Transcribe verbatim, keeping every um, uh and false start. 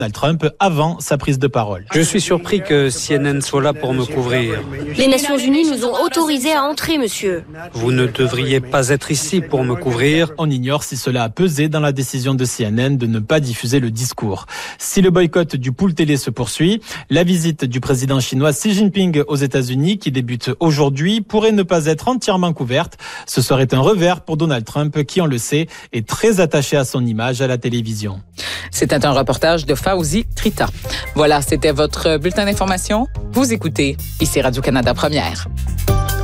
Donald Trump avant sa prise de parole. Je suis surpris que C N N soit là pour me couvrir. Les Nations Unies nous ont autorisés à entrer, monsieur. Vous ne devriez pas être ici pour me couvrir. On ignore si cela a pesé dans la décision de C N N de ne pas diffuser le discours. Si le boycott du pool télé se poursuit, la visite du président chinois Xi Jinping aux États-Unis, qui débute aujourd'hui, pourrait ne pas être entièrement couverte. Ce serait un revers pour Donald Trump, qui, on le sait, est très attaché à son image à la télévision. C'était un reportage de Fawzi Trita. Voilà, c'était votre bulletin d'information. Vous écoutez, ici Radio-Canada Première.